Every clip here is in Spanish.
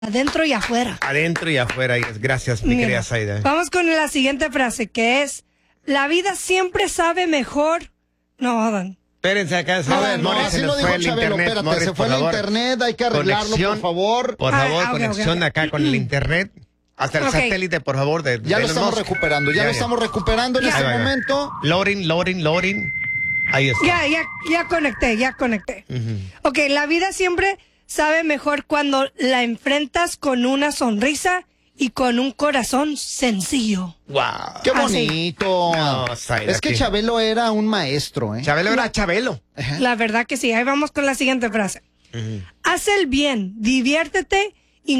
adentro y afuera. Adentro y afuera. Gracias, mi querida Zaida. Vamos con la siguiente frase, que es: la vida siempre sabe mejor. No, jodan. Espérense acá. No, así lo dijo Chabelo. Espérate, se fue el internet, hay que arreglarlo, por favor. Por favor, conexión acá con el internet. Hasta el satélite, por favor. Ya lo estamos recuperando, ya lo estamos recuperando en este momento. Loading. Ahí está. Ya conecté. Ok, la vida siempre sabe mejor cuando la enfrentas con una sonrisa y con un corazón sencillo. ¡Wow! ¡Qué bonito! No, Zaida, es que Chabelo era un maestro, ¿eh? Chabelo era Chabelo. La verdad que sí. Ahí vamos con la siguiente frase. Haz el bien, diviértete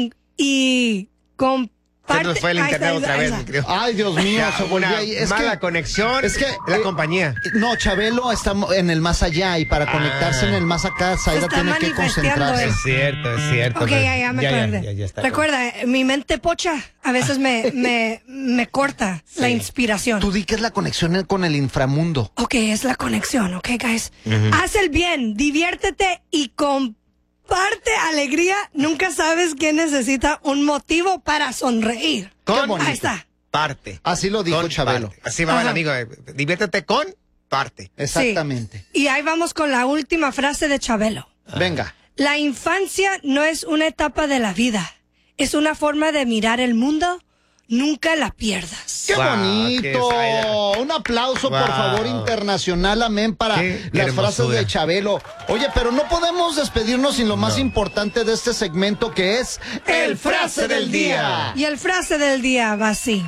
y comparte. Se nos fue el internet otra vez, creo. Ay, Dios mío, se volvió ahí. Es mala conexión. Es que la compañía. No, Chabelo está en el más allá y para conectarse en el más acá, Zaida tiene que concentrarse. Es cierto. Ok, ya me acordé. Ya está. Recuerda, mi mente pocha a veces me corta la inspiración. Tú di que es la conexión con el inframundo. Ok, es la conexión, ok, guys. Haz el bien, diviértete y comparte alegría. Nunca sabes quién necesita un motivo para sonreír. Ahí está. Parte. Así lo dijo Chabelo. Parte. Así va el amigo. Diviértete con parte. Exactamente. Sí. Y ahí vamos con la última frase de Chabelo. Venga. La infancia no es una etapa de la vida. Es una forma de mirar el mundo. Nunca la pierdas. ¡Qué bonito! Un aplauso, por favor, internacional, amén, para las frases de Chabelo. Oye, pero no podemos despedirnos sin lo más importante de este segmento, que es el frase del día. Y el frase del día va así: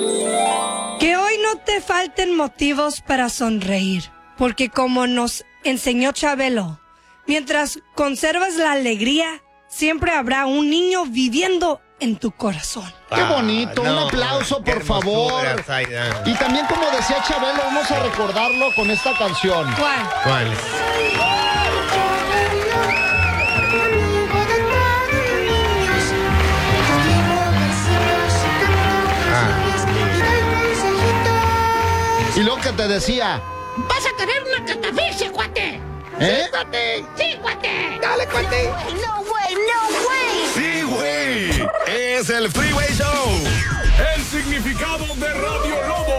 que hoy no te falten motivos para sonreír, porque como nos enseñó Chabelo, mientras conservas la alegría, siempre habrá un niño viviendo en tu corazón. ¡Qué bonito! Un aplauso, por favor. Y también, como decía Chabelo, vamos a recordarlo con esta canción. ¿Cuál? Y lo que te decía: vas a tener una catafixia, cuate. ¿Eh? Sí, cuate. Sí, cuate. Dale, cuate. No way. Sí, güey. Es el Freeway Show. El significado de Radio Lobo.